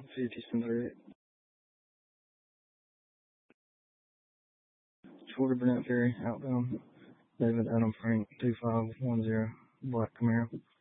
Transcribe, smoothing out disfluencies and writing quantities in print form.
50 Shorter Burnett Ferry, outbound. David Adam Frank, 2510, Black Camaro.